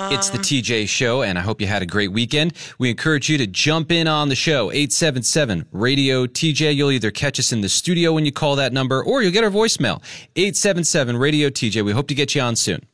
It's the TJ Show, and I hope you had a great weekend. We encourage you to jump in on the show, 877-RADIO-TJ. You'll either catch us in the studio when you call that number, or you'll get our voicemail, 877-RADIO-TJ. We hope to get you on soon.